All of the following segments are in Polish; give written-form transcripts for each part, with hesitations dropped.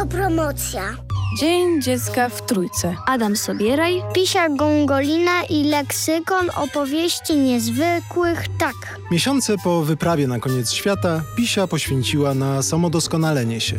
Autopromocja. Dzień Dziecka w Trójce. Adam Sobieraj, Pisia Gongolina i leksykon opowieści niezwykłych, tak. Miesiące po wyprawie na koniec świata Pisia poświęciła na samodoskonalenie się.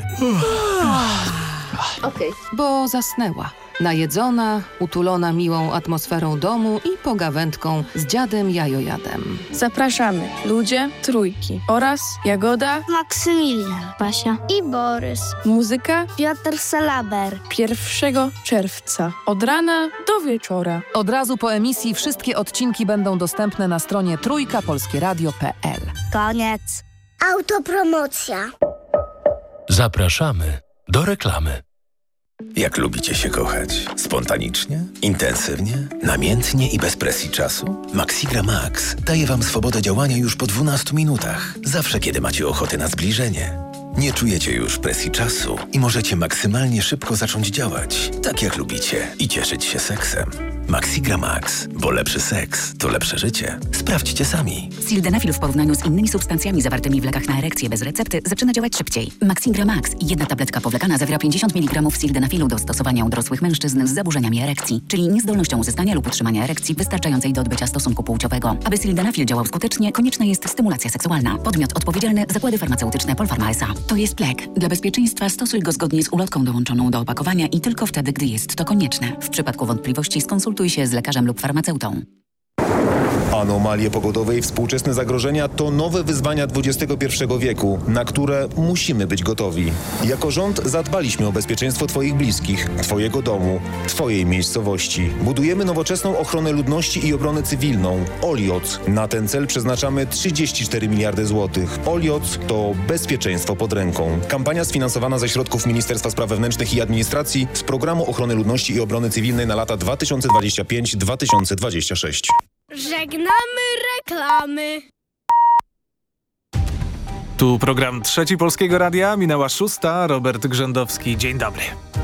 Bo zasnęła. Najedzona, utulona miłą atmosferą domu i pogawędką z dziadem Jajojadem. Zapraszamy ludzie Trójki oraz Jagoda, Maksymilian, Basia I Borys. muzyka Piotr Salaber. 1 czerwca od rana do wieczora. Od razu po emisji wszystkie odcinki będą dostępne na stronie trójkapolskieradio.pl. Koniec. Autopromocja. Zapraszamy do reklamy. Jak lubicie się kochać? Spontanicznie? Intensywnie? Namiętnie i bez presji czasu? Maxigra Max daje Wam swobodę działania już po 12 minutach. Zawsze, kiedy macie ochotę na zbliżenie. Nie czujecie już presji czasu i możecie maksymalnie szybko zacząć działać, tak jak lubicie i cieszyć się seksem. Maxigra Max, bo lepszy seks to lepsze życie. Sprawdźcie sami. Sildenafil w porównaniu z innymi substancjami zawartymi w lekach na erekcję bez recepty zaczyna działać szybciej. Maxigra Max, jedna tabletka powlekana, zawiera 50 mg sildenafilu do stosowania u dorosłych mężczyzn z zaburzeniami erekcji, czyli niezdolnością uzyskania lub utrzymania erekcji wystarczającej do odbycia stosunku płciowego. Aby sildenafil działał skutecznie, konieczna jest stymulacja seksualna. Podmiot odpowiedzialny: zakłady farmaceutyczne Polpharma S.A. To jest lek. Dla bezpieczeństwa stosuj go zgodnie z ulotką dołączoną do opakowania i tylko wtedy, gdy jest to konieczne. W przypadku wątpliwości skonsultuj się z lekarzem lub farmaceutą. Anomalie pogodowe i współczesne zagrożenia to nowe wyzwania XXI wieku, na które musimy być gotowi. Jako rząd zadbaliśmy o bezpieczeństwo Twoich bliskich, Twojego domu, Twojej miejscowości. Budujemy nowoczesną ochronę ludności i obronę cywilną. OLIOC. Na ten cel przeznaczamy 34 miliardy złotych. OLIOC to bezpieczeństwo pod ręką. Kampania sfinansowana ze środków Ministerstwa Spraw Wewnętrznych i Administracji z Programu Ochrony Ludności i Obrony Cywilnej na lata 2025-2026. Żegnamy reklamy. Tu program Trzeci Polskiego Radia, minęła 6, Robert Grzędowski. Dzień dobry.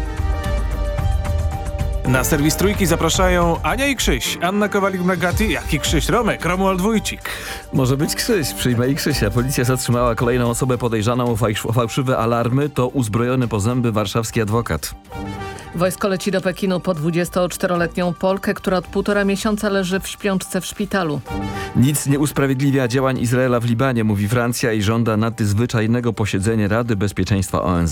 Na serwis Trójki zapraszają Ania i Krzyś, Anna Kowalik-Nagaty, jak i Krzyś Romek, Romuald Wójcik. Może być Krzyś, przyjmę i Krzysia. Policja zatrzymała kolejną osobę podejrzaną o fałszywe alarmy. To uzbrojony po zęby warszawski adwokat. Wojsko leci do Pekinu po 24-letnią Polkę, która od 1,5 miesiąca leży w śpiączce w szpitalu. Nic nie usprawiedliwia działań Izraela w Libanie, mówi Francja i żąda nadzwyczajnego posiedzenia Rady Bezpieczeństwa ONZ.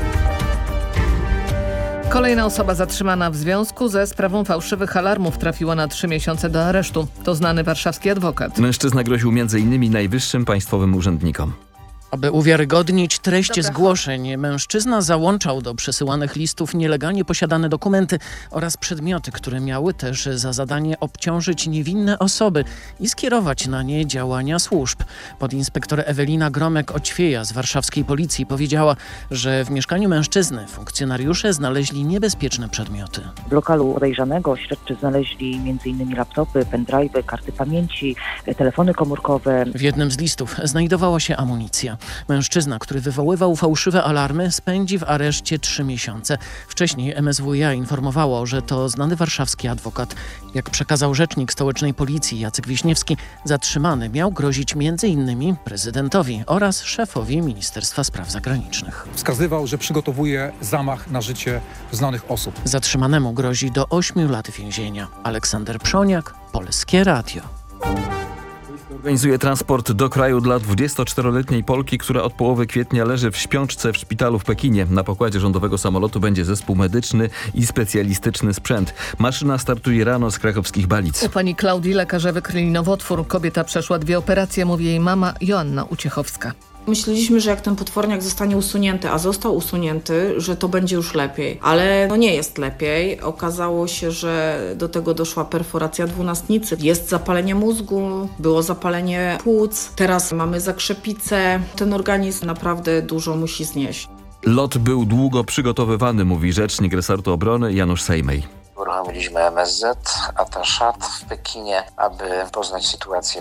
Kolejna osoba zatrzymana w związku ze sprawą fałszywych alarmów trafiła na 3 miesiące do aresztu. To znany warszawski adwokat. Mężczyzna groził m.in. najwyższym państwowym urzędnikom. Aby uwiarygodnić treść zgłoszeń, mężczyzna załączał do przesyłanych listów nielegalnie posiadane dokumenty oraz przedmioty, które miały też za zadanie obciążyć niewinne osoby i skierować na nie działania służb. Podinspektor Ewelina Gromek-Oćwieja z warszawskiej policji powiedziała, że w mieszkaniu mężczyzny funkcjonariusze znaleźli niebezpieczne przedmioty. W lokalu podejrzanego śledczy znaleźli m.in. laptopy, pendrive'y, karty pamięci, telefony komórkowe. W jednym z listów znajdowała się amunicja. Mężczyzna, który wywoływał fałszywe alarmy, spędzi w areszcie 3 miesiące. Wcześniej MSWiA informowało, że to znany warszawski adwokat. Jak przekazał rzecznik stołecznej policji Jacek Wiśniewski, zatrzymany miał grozić m.in. prezydentowi oraz szefowi Ministerstwa Spraw Zagranicznych. Wskazywał, że przygotowuje zamach na życie znanych osób. Zatrzymanemu grozi do 8 lat więzienia. Aleksander Przoniak, Polskie Radio. Organizuje transport do kraju dla 24-letniej Polki, która od połowy kwietnia leży w śpiączce w szpitalu w Pekinie. Na pokładzie rządowego samolotu będzie zespół medyczny i specjalistyczny sprzęt. Maszyna startuje rano z krakowskich Balic. U pani Klaudii lekarze wykryli nowotwór. Kobieta przeszła 2 operacje, mówi jej mama Joanna Uciechowska. Myśleliśmy, że jak ten potworniak zostanie usunięty, a został usunięty, że to będzie już lepiej. Ale nie jest lepiej. Okazało się, że do tego doszła perforacja dwunastnicy. Jest zapalenie mózgu, było zapalenie płuc, teraz mamy zakrzepicę. Ten organizm naprawdę dużo musi znieść. Lot był długo przygotowywany, mówi rzecznik resortu obrony Janusz Sejmej. Uruchomiliśmy MSZ, Attachat w Pekinie, aby poznać sytuację